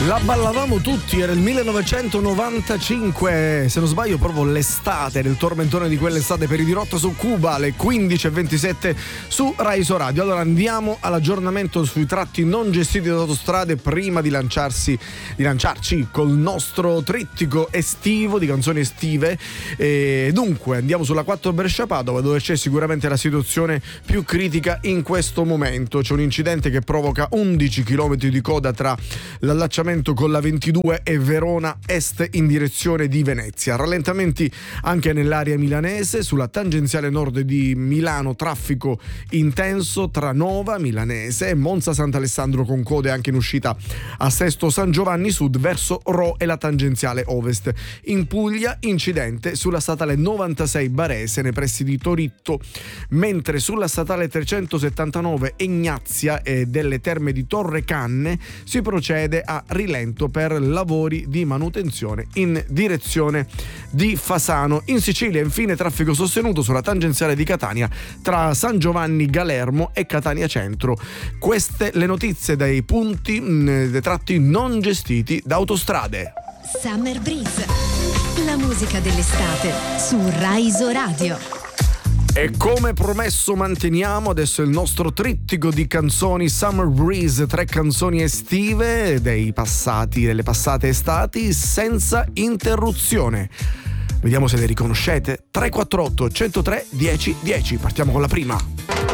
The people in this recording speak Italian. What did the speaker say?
La ballavamo tutti, era il 1995, se non sbaglio proprio l'estate, del tormentone di quell'estate per i Dirotto su Cuba, alle 15:27 su Rai So Radio. Allora andiamo all'aggiornamento sui tratti non gestiti da autostrade prima di lanciarci col nostro trittico estivo di canzoni estive. Dunque andiamo sulla 4 Brescia-Padova, dove c'è sicuramente la situazione più critica in questo momento. C'è un incidente che provoca 11 km di coda tra l'allacciamento con la 22 e Verona Est in direzione di Venezia. Rallentamenti anche nell'area milanese, sulla tangenziale nord di Milano, traffico intenso tra Nova Milanese e Monza Sant'Alessandro, con code anche in uscita a Sesto San Giovanni Sud verso Ro e la tangenziale ovest. In Puglia incidente sulla statale 96 Barese nei pressi di Toritto, mentre sulla statale 379 Egnazia e delle Terme di Torre Canne si procede a rilento per lavori di manutenzione in direzione di Fasano. In Sicilia infine traffico sostenuto sulla tangenziale di Catania tra San Giovanni Galermo e Catania Centro. Queste le notizie dai punti, dei tratti non gestiti da autostrade. Summer Breeze, la musica dell'estate su Rai So Radio. E come promesso manteniamo adesso il nostro trittico di canzoni Summer Breeze, 3 canzoni estive delle passate estati senza interruzione. Vediamo se le riconoscete. 348 103 10 10. Partiamo con la prima.